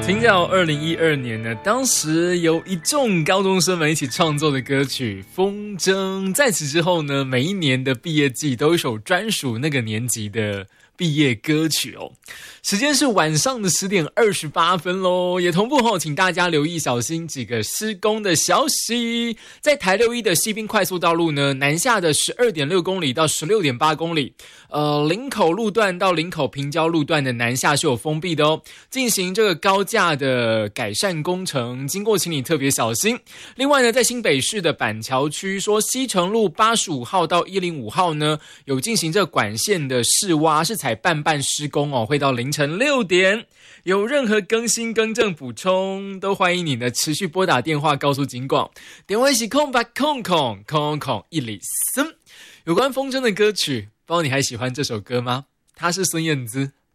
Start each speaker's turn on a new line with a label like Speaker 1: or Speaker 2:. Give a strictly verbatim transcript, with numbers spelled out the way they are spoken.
Speaker 1: 听到二零一二年呢，当时有一众高中生们一起创作的歌曲《风筝》。在此之后呢，每一年的毕业季都有一首专属那个年级的毕业歌曲哦。时间是晚上的十点二十八分咯，也同步后请大家留意小心几个施工的消息。在台六一的西滨快速道路呢，南下的 十二点六公里到 十六点八公里，呃，林口路段到林口平交路段的南下是有封闭的哦，进行这个高架的改善工程，经过请你特别小心。另外呢，在新北市的板桥区说西城路八十五号到一零五号呢，有进行这个管线的试挖，是采半半施工哦，会到凌晨六点。有任何更新更正补充，都欢迎你呢持续拨打电话告诉警广，电话是空八空空空空一里森。有关风筝的歌曲，不知道你还喜欢这首歌吗？它是孙燕姿